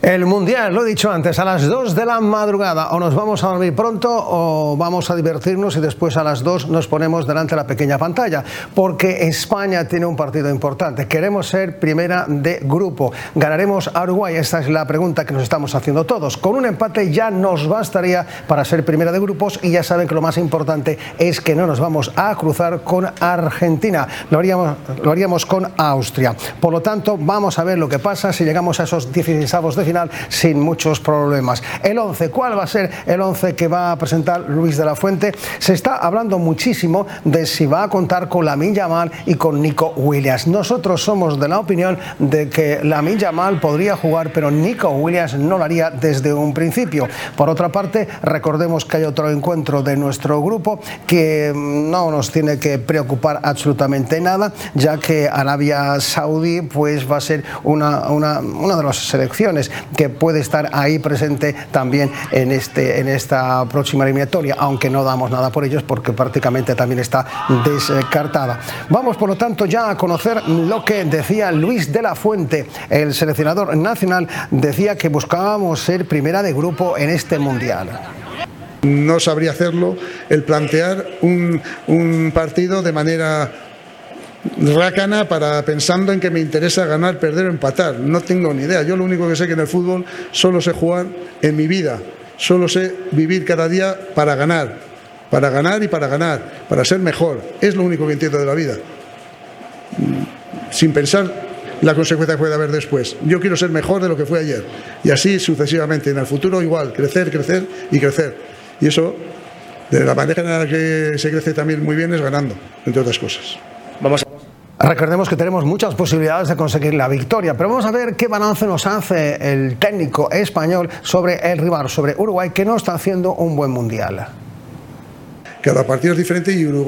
El Mundial, lo he dicho antes, a las 2 de la madrugada. O nos vamos a dormir pronto o vamos a divertirnos y después a las 2 nos ponemos delante de la pequeña pantalla. Porque España tiene un partido importante. Queremos ser primera de grupo. ¿Ganaremos a Uruguay? Esta es la pregunta que nos estamos haciendo todos. Con un empate ya nos bastaría para ser primera de grupos y ya saben que lo más importante es que no nos vamos a cruzar con Argentina. Lo haríamos con Austria. Por lo tanto, vamos a ver lo que pasa si llegamos a esos 16avos de final sin muchos problemas. El 11, ¿cuál va a ser el 11 que va a presentar Luis de la Fuente? Se está hablando muchísimo de si va a contar con Lamine Yamal y con Nico Williams. Nosotros somos de la opinión de que Lamine Yamal podría jugar, pero Nico Williams no lo haría desde un principio. Por otra parte, recordemos que hay otro encuentro de nuestro grupo que no nos tiene que preocupar absolutamente nada, ya que Arabia Saudí pues va a ser una de las selecciones que puede estar ahí presente también en esta próxima eliminatoria, aunque no damos nada por ellos porque prácticamente también está descartada. Vamos por lo tanto ya a conocer lo que decía Luis de la Fuente, el seleccionador nacional. Decía que buscábamos ser primera de grupo en este mundial. No sabría hacerlo el plantear un partido de manera rácana pensando en que me interesa ganar, perder o empatar. No tengo ni idea. Yo lo único que sé que en el fútbol solo sé jugar en mi vida, solo sé vivir cada día para ganar y para ganar, para ser mejor. Es lo único que entiendo de la vida, sin pensar la consecuencia que puede haber después. Yo quiero ser mejor de lo que fue ayer y así sucesivamente. En el futuro igual, crecer y crecer. Y eso, de la manera en la que se crece también muy bien, es ganando, entre otras cosas. Recordemos que tenemos muchas posibilidades de conseguir la victoria, pero vamos a ver qué balance nos hace el técnico español sobre el rival, sobre Uruguay, que no está haciendo un buen mundial. Cada partido es diferente y Uruguay